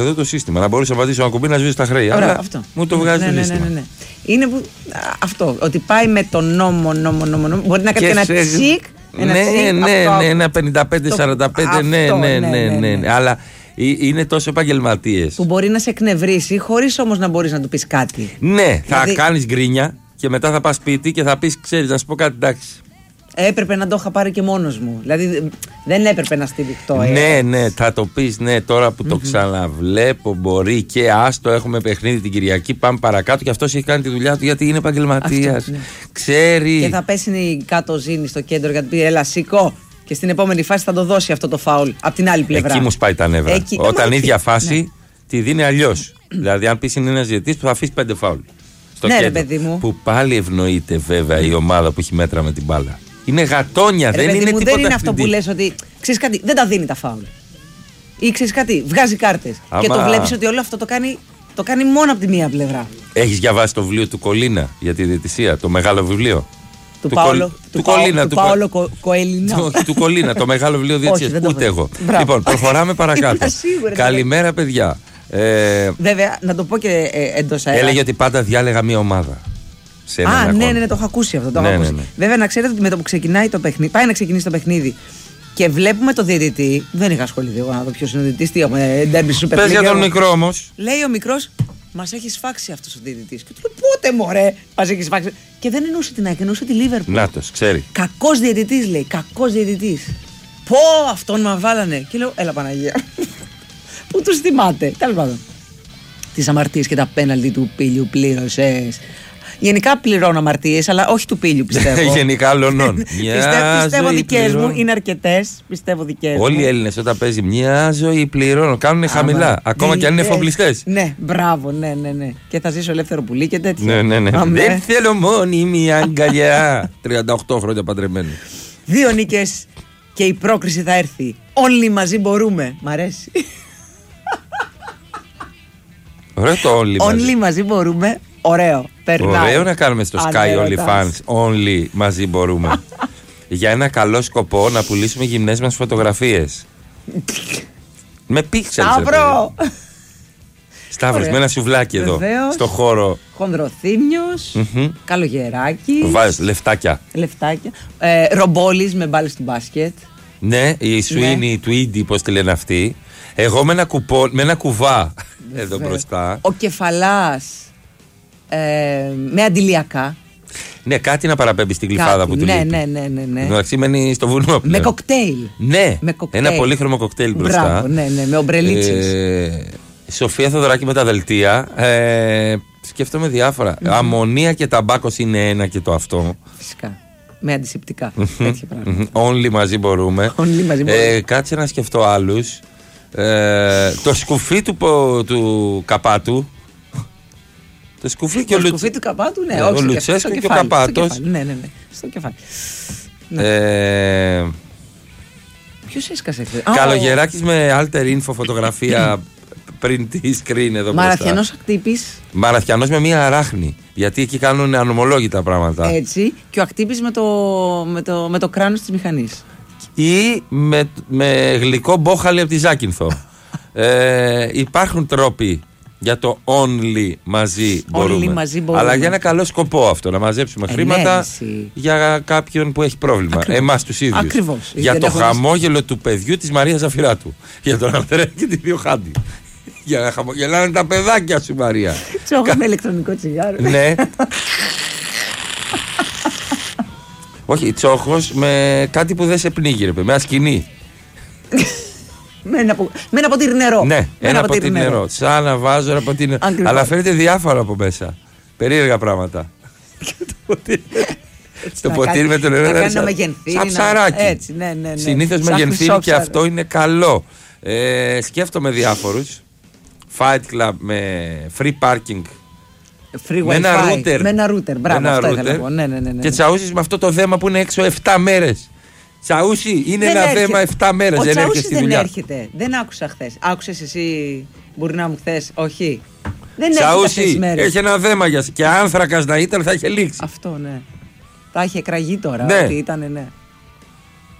ήρθε εδώ το σύστημα. Να μπορούσα να πατήσω ένα κουμπί να σβήσει τα χρέη. Αλλά αυτό. μου το βγάζει το σύστημα. Ναι. Είναι που, αυτό, ότι πάει με το νόμο. Μπορεί να κάνει και ένα τσικ. Ένα 55-45. Ναι. Αλλά είναι τόσο επαγγελματίες. Που μπορεί να σε εκνευρίσει χωρίς όμως να μπορείς να του πεις κάτι. Ναι, θα κάνεις γκρίνια και μετά θα πας σπίτι και θα πεις, ξέρεις, να σου πω κάτι, εντάξει. Έπρεπε να το είχα πάρει και μόνος μου. Δηλαδή δεν έπρεπε να στηριχτώ. Ναι, θα το πεις, ναι, τώρα που το ξαναβλέπω μπορεί και άστο, έχουμε παιχνίδι την Κυριακή, πάμε παρακάτω και αυτός έχει κάνει τη δουλειά του γιατί είναι επαγγελματίας. Ναι. Ξέρει. Και θα πέσει η κάτω ζήνη στο κέντρο γιατί πει έλα σηκώ. Και στην επόμενη φάση θα το δώσει αυτό το φάουλ από την άλλη πλευρά. Εκεί μου σπάει τα νεύρα. Όταν η ίδια φάση τη δίνει αλλιώς. Δηλαδή, αν πει είναι ένας διαιτητής που θα αφήσει 5 φάουλ. Στο κέντρο. Ρε παιδί μου. Που πάλι ευνοείται βέβαια η ομάδα που έχει μέτρα με την μπάλα. Είναι γατόνια, δεν είναι τίποτα. Δεν είναι αυτό που λες ότι ξέρεις κάτι, δεν τα δίνει τα φάουλ. Ή ξέρεις κάτι, βγάζει κάρτες. Και το βλέπεις ότι όλο αυτό το κάνει μόνο από τη μία πλευρά. Έχεις διαβάσει το βιβλίο του Κολίνα για τη διαιτησία, το μεγάλο βιβλίο. Του Πάολο Κοέλινα. Του Κολίνα, το μεγάλο βιβλίο διαιτησίας. Ούτε εγώ. Λοιπόν, προχωράμε παρακάτω. Καλημέρα, παιδιά. Βέβαια, να το πω και εντός αέρα. Έλεγε ότι πάντα διάλεγα μία ομάδα. Ναι, το έχω ακούσει αυτό. Ναι. Βέβαια, να ξέρετε ότι με το που ξεκινάει το παιχνίδι, πάει να ξεκινήσει το παιχνίδι και βλέπουμε το διαιτητή. Δεν είχα ασχοληθεί εγώ να δω ποιος είναι ο διαιτητής. Τι έχουμε, ντέρμπι σούπερ. Πες για τον μικρό όμως. Λέει ο μικρός, μας έχει σφάξει αυτός ο διαιτητής. Και του λέω, πότε μωρέ, μας έχει σφάξει. Και δεν εννοούσε την ΑΕΚ, εννοούσε τη Λίβερπουλ. Νάτος, ξέρει. Κακός διαιτητής, λέει. Κακός διαιτητής. Πω, αυτόν με βάλανε. Και λέω, έλα Παναγία. Πού τους θυμάται. Τέλος πάντων. Τις αμαρτίες και τα πέναλτι του Πήλιου πλήρωσες. Γενικά πληρώνω αμαρτίες, αλλά όχι του Πήλιου πιστεύω. Γενικά λονών. Πιστεύω δικές μου, είναι αρκετές. Πιστεύω δικές μου. Όλοι οι Έλληνες όταν παίζει μια ζωή πληρώνω. Κάνουν χαμηλά. Ακόμα και αν είναι εφοπλιστές. Ναι, μπράβο, ναι. Και θα ζήσω ελεύθερο πουλί και τέτοια. Ναι. Δεν θέλω μόνη μια αγκαλιά. 38 χρόνια παντρεμένη. 2 νίκες και η πρόκριση θα έρθει. Όλοι μαζί μπορούμε. Μ' αρέσει. Ωραίο το όλοι μαζί μπορούμε. Ωραίο. Περνάει. Ωραίο να κάνουμε στο Sky OnlyFans. Όλοι μαζί μπορούμε. Για ένα καλό σκοπό να πουλήσουμε γυμνές μας φωτογραφίες. Με πίξελς. Σταύρος, με ένα σουβλάκι εδώ. Στο χώρο. Χονδροθύμιος. Καλογεράκης. Βάζεις λεφτάκια. Ρομπόλης με μπάλες του μπάσκετ. Ναι, η Σουίνι του Ίντι, πώς τη λένε αυτοί. Εγώ με ένα κουβά εδώ μπροστά. Ο Κεφαλάς με αντιλιακά. Ναι, κάτι να παραπέμπει στην κλειφάδα που του λείπει. Ναι. Εντάξει, μένει στο βουνό πλέον. Με κοκτέιλ. Ναι, ένα πολύχρωμο κοκτέιλ μπροστά. Μπράβο, ναι, με ομπρελίτσες. Σοφία Θοδωράκη με τα δελτία. Σκέφτομαι διάφορα. Αμμονία και ταμπάκος είναι ένα και το αυτό. Φυσικά. Με αντισηπτικά. Τέτοια πράγματα. Όλοι μαζί μπορούμε. Κάτσε να σκεφτώ άλλους. Το σκουφί του Καπάτου. Το σκουφί και σκουφί του Καπάτου, ναι. Ο Λουτσέσκο και ο Καπάτος. Ναι. Στο κεφάλι. Ποιος έσκασε χθες? Καλογεράκης με alter info φωτογραφία πριν τη screen εδώ μπροστά. Μαραθιανός ακτύπης. Μαραθιανός με μία αράχνη. Γιατί εκεί κάνουν ανομολόγητα πράγματα. Έτσι. Και ο ακτύπης με το κράνος της μηχανής. Ή με γλυκό μπόχαλι από τη Ζάκυνθο. Υπάρχουν τρόποι για το only μαζί μπορούμε. Αλλά για ένα καλό σκοπό αυτό. Να μαζέψουμε χρήματα για κάποιον που έχει πρόβλημα. Εμάς τους ίδιους. Ακριβώς. Για το χαμόγελο του παιδιού της Μαρίας Ζαφυράτου. Για τον Ανδρέα και τη Διοχάντη. Για να χαμογελάνε τα παιδάκια σου, Μαρία. Τσόχο με ηλεκτρονικό τσιγάρο. Ναι. Όχι, τσόχος με κάτι που δεν σε πνίγει, ρε, με ένα σκηνή. Με ένα ποτήρι νερό. Ναι, ένα ποτήρι νερό. Σαν να βάζω ένα ποτήρι νερό. Αλλά φαίνεται διάφορα από μέσα. Περίεργα πράγματα. Το ποτήρι με το νερό. Σαν ψαράκι. Συνήθως μεγενθύνει και αυτό είναι καλό. Σκέφτομαι διάφορους. Fight Club με free parking. Με ένα router. Μπράβο, αυτό ήθελα να πω. Ναι. Και τσαούσεις με αυτό το δέμα που είναι έξω 7 μέρες. Τσαούσι είναι ένα δέμα 7 μέρες. Ο δεν έρχεται Τσαούσις στη δεν δουλειά. έρχεται. Δεν άκουσα χθες. Άκουσες εσύ, μπορεί να μου χθες? Όχι. Δεν Τσαούσι έχει ένα δέμα για και άνθρακας να ήταν θα είχε λήξει. Αυτό, ναι. Θα είχε εκραγεί τώρα. Ναι. Ότι ήτανε, ναι.